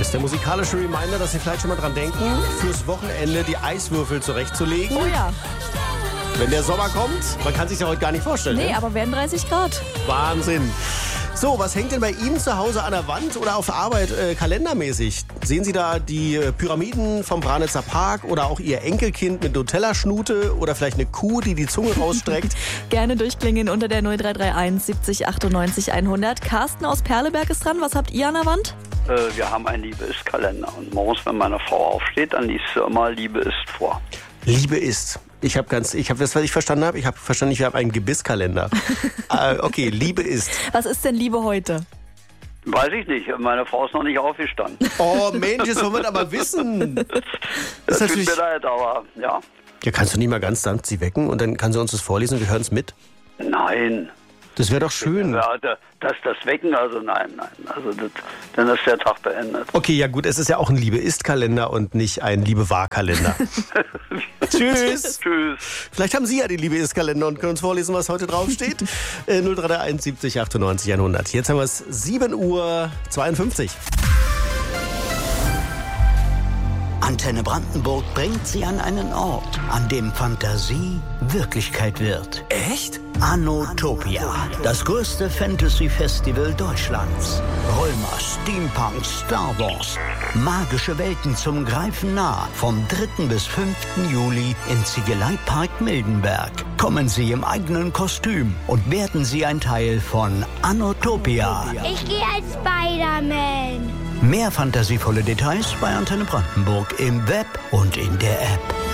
ist der musikalische Reminder, dass Sie vielleicht schon mal dran denken, fürs Wochenende die Eiswürfel zurechtzulegen. Oh ja. Wenn der Sommer kommt, man kann sich ja heute gar nicht vorstellen. Nee, ne? aber werden 30 Grad. Wahnsinn. So, was hängt denn bei Ihnen zu Hause an der Wand oder auf Arbeit kalendermäßig? Sehen Sie da die Pyramiden vom Branitzer Park oder auch Ihr Enkelkind mit Nutella-Schnute oder vielleicht eine Kuh, die die Zunge rausstreckt? Gerne durchklingen unter der 0331 70 98 100. Carsten aus Perleberg ist dran. Was habt ihr an der Wand? Wir haben einen Liebe-Ist-Kalender und morgens, wenn meine Frau aufsteht, dann liest sie immer Liebe ist vor. Liebe ist. Ich habe das, was ich verstanden habe. Ich habe verstanden, wir haben einen Gebisskalender. Okay, Liebe ist. Was ist denn Liebe heute? Weiß ich nicht. Meine Frau ist noch nicht aufgestanden. Oh Mensch, das wollen wir aber wissen. Das tut mir leid, aber ja. Ja, kannst du nicht mal ganz sanft sie wecken und dann kann sie uns das vorlesen und wir hören es mit? Nein. Das wäre doch schön. Ja, das Wecken, also nein. Also dann ist der Tag beendet. Okay, ja gut, es ist ja auch ein Liebe-Ist-Kalender und nicht ein Liebe-War-Kalender. Tschüss. Tschüss. Vielleicht haben Sie ja den Liebe-Ist-Kalender und können uns vorlesen, was heute draufsteht. 0331 70 98 100. Jetzt haben wir es 7:52 Uhr. Antenne Brandenburg bringt Sie an einen Ort, an dem Fantasie Wirklichkeit wird. Echt? Anotopia, das größte Fantasy-Festival Deutschlands. Römer, Steampunk, Star Wars. Magische Welten zum Greifen nah. Vom 3. bis 5. Juli im Ziegeleipark Mildenberg. Kommen Sie im eigenen Kostüm und werden Sie ein Teil von Anotopia. Ich gehe als Spider-Man. Mehr fantasievolle Details bei Antenne Brandenburg im Web und in der App.